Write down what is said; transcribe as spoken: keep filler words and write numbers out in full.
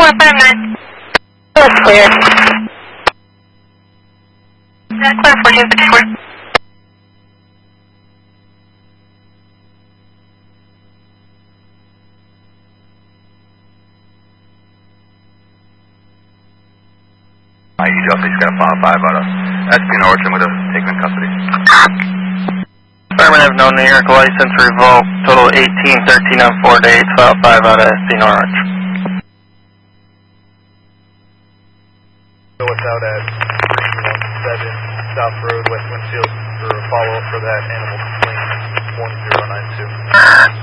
four five nine. That's clear. That's clear fourteen fifty-four. I E Justice got a five five out of S P Norwich. I'm going to take him in custody. Affirmative, no New York license revoked. Total eighteen thirteen on four days. File five out of S P Norwich. So it's out at three one seven South Road, West Winfield, for a follow-up for that animal